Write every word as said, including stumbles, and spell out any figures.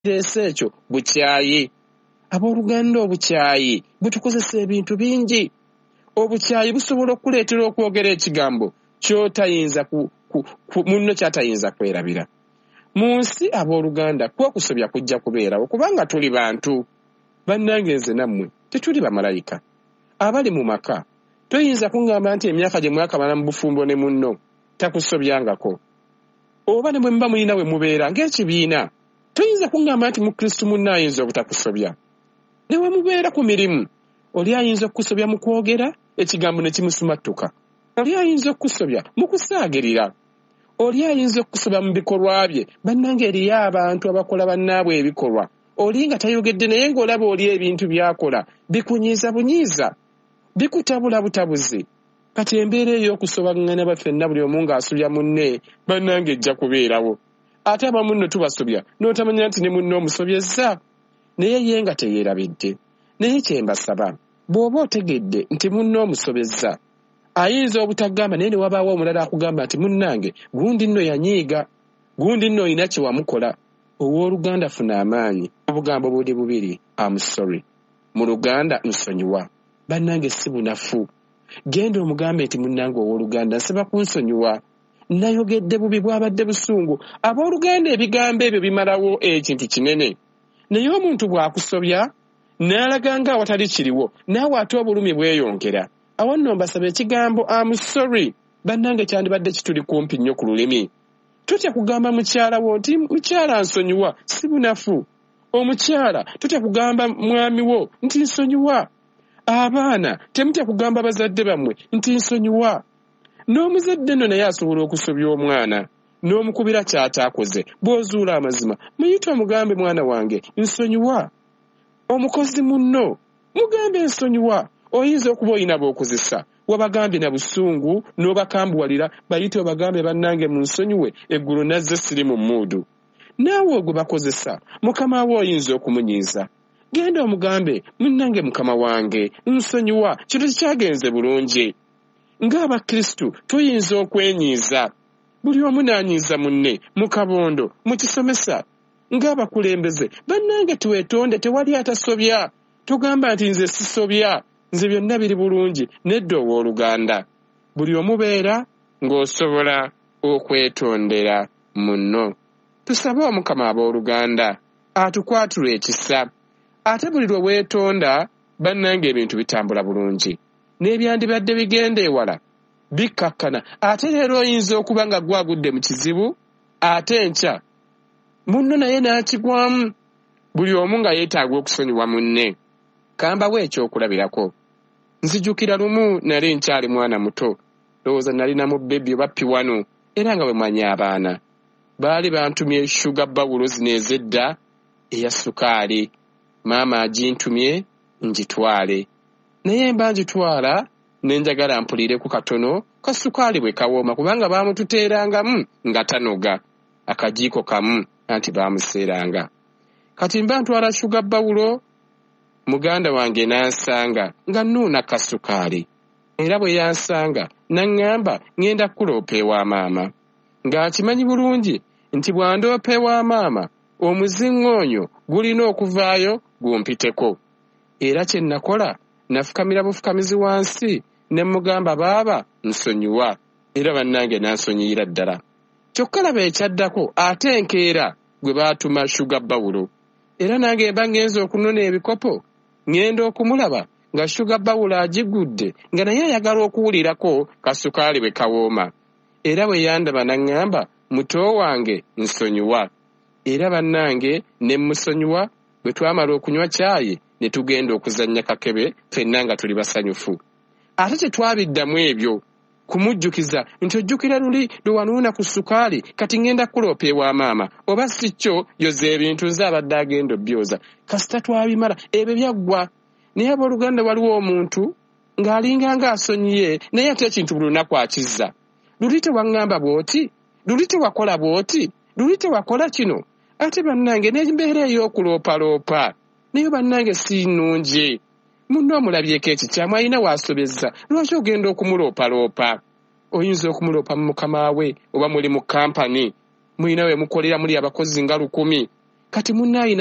ese ekyo bukyayi. Abooluganda obukyayi butukozesa ebintu bingi. Obukyayi busobola okuleetera okwogera ekigambo ky'otayinza ku, ku, ku munno ky'atayinza kwerabira. Mu nsi abooluganda kwokusobya kujja kubeerawo kubanga tuli bantu. Bannange nze nammwe tetuli bamalayika. Abali mu maka toyinza kuŋŋamba nti emyaka gye mwakamala mu bufumbo ne munno takusobyangako. Oba ne bwe muba mulina we mubeera ng'ekibiina toyinza kuŋŋamba nti Mukristo munno ayinza obutakusobya. Ne we mubeera ku mirimu oli ayinza okukusobya mu kwogera ekigambo ne kimusumattuka. Oli ayinza okukusobya mu kusaagirira. Oli ayinza okukusobya mu bikolwa bye. Bannange eriyo abantu abakola bannaabwe ebikolwa oli nga tayogedde naye ng'olaba oli ebintu by'akola bikunyiiza bunyiiza, bikutabula butabuzi. Kati embeera ey'okusobagana baffenna buli omu ng'asobya munne bannange ejja kubeerawo. Ate abamu nno tubasobya n'otamanya nti ne munne omusobyezza naye ye nga teyeerabidde. Naye kye mbasaba bw'oba otegedde nti munne omusobezza ayinza obutagamba naye ne wabaawo omulala akugamba nti munnange gundi nno yanyiiga, gundi nno olina kye wamukola. Owooluganda funa amaanyi. Obugambo buli bubiri, I'm sorry. Mu Luganda nsonyiwa. Bannange si bunafu. Genda omugambe nti munnange owooluganda nsaba kunsonyiwa. Nayogedde bubi bwabadde busungu. Abooluganda ebigambo ebyo bimalawo ekintu kinene. Naye omuntu bw'akusobya n'alaga nga awatali kiriwo naawe ate obulumi bweyongera. Awo nno mbasaba ekigambo I'm sorry. Bannange kyandibadde kituli kumpi nnyo ku lulimi. Tutya kugamba mukyala wo nti mukyala nsonyiwa, si bunafu. Omukyala tutya kugamba mwami wo nti nsonyiwa. Abaana temutya kugamba bazadde bammwe nti nsonyiwa. N'omuzadde nno naye asobola okusobya omwana n'omukubira ky'ataakoze. Bw'ozuula amazima muyite omugambe mwana wange nsonyiwa. Omukozi munno mugambe nsonyiwa. Oyinza okuba olina b'okozesa wabagambye na busungu n'obakambuwalira bayite obagambe bannange mu nsonyiwe eggulu nazze siri mu muudu. Naawe ogwe bakozesa mukama we oyinza okumunyiiza. Genda omugambe munnange mukama wange nsonyiwa kino kikyagenze bulungi. Ng'Abakristu tuyinza okwenyiiza. Buli omu n'anyiiza munne mu kabondo mu kisomesa. Ng'abakulembeze bannange twetonde tewali atasobya. Tugamba nti nze sisobya. Nze byonna biri bulungi nedda owooluganda. Buli omubeera ng'osobola okwetondera munno. Tusabe omukama abooluganda atukwatula ekisa. Ate buli lwe weetonda bannange ebintu bitambula bulungi. N'ebyandibadde bigenda ewala bikkakkana. Ate leero oyinza okuba nga gwagudde mu kizibu ate enkya munno naye n'akigwamu. Buli omu nga yeetaaga okusonyiwa munne. Kambawo ekyokulabirako. Nzijukira lumu nali nkyali mwana muto. Lowooza nalina mu bbebi oba piwanu era nga bwe manyi abaana. Baali bantumye shuga bawulo zino ez'edda eya sukaali. Maama agintumye ngitwale. Naye mba ngitwala ne njagala mpulireku katono ka sukaali bwe kawooma kubanga baamututeerangamu nga tanoga. Akajiiko kamu anti baamuseeranga. Kati mba ntwala shuga bawulo muganda wange n'ansanga nga nnuuna kasukaali. Era bwe yansanga n'aŋŋamba ŋŋenda kuloopa ewa maama. Ng'akimanyi bulungi nti bw'andoopa ewa maama omuziŋŋoonyo gulina okuvaayo gumpiteko. Era kye nakola nafukamira bufukamizi wansi ne mugamba baaba nsonyiwa. Era bannange n'ansonyiira ddala. Kyokka laba ekyaddako ate enkeera gwe baatuma shuga bawulo. Era nange mba ngenze okunona ebikopo ngenda okumulaba nga shuga bawulo agigudde nga naye ayagala okuwulirako kasukaali bwe kawooma. Era bwe yandaba n'aŋŋamba muto wange nsonyiwa. Era bannange ne musonyiwa. Bwe twamala okunywa caayi ne tugenda okuzannya kakebe ffenna nga tuli basanyufu. Ate kye twabiddamu ebyo kumujjukiza nti ojjukira luli lwe wanuuna ku sukaali kati ngenda kuloopa ewa maama oba si kyo yoza ebintu nze abadde agenda obbyoza. Kasita twabimala ebyo byaggwa. Naye abooluganda waliwo omuntu ng'alinga ng'asonyiye naye ate ekintu buli lunaku akizza. Luli tewaŋŋamba bw'oti, luli tewakola bw'oti, luli tewakola kino. Ate bannange n'embeera ey'okuloopaloopa naye bannange si nnungi. Munno omulabyeko ekikyamu alina waasobezza lwaki ogenda okumuloopaloopa. Oyinza okumuloopa mu mukama we oba muli mu kampani mulina we mukolera muli abakozi nga lukumi kati munnaayina